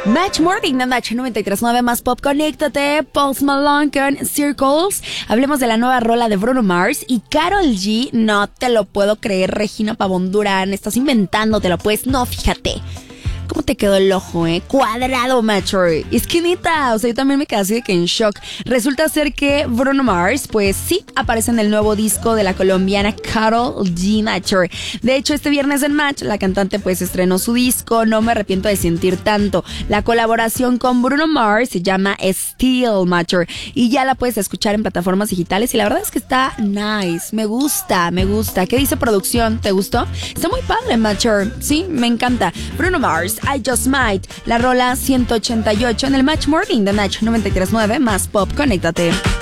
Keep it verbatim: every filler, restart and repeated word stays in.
Match Morning de Match noventa y tres punto nueve más pop. Conéctate, Post Malone con Circles. Hablemos de la nueva rola de Bruno Mars y Karol G. No te lo puedo creer, Regina Pavón Durán. Estás inventándotelo, pues. No, fíjate. ¿Cómo te quedó el ojo, eh? Cuadrado, macho. Es que neta, o sea, yo también me quedé así de que en shock. Resulta ser que Bruno Mars, pues sí, aparece en el nuevo disco de la colombiana Karol G, macho. De hecho, este viernes en Match, la cantante pues estrenó su disco No me arrepiento de sentir tanto. La colaboración con Bruno Mars se llama Still, macho. Y ya la puedes escuchar en plataformas digitales y la verdad es que está nice. Me gusta, me gusta. ¿Qué dice producción? ¿Te gustó? Está muy padre, macho. Sí, me encanta. Bruno Mars, I Just Might, la rola ciento ochenta y ocho en el Match Morning de Match noventa y tres punto nueve más pop. Conéctate.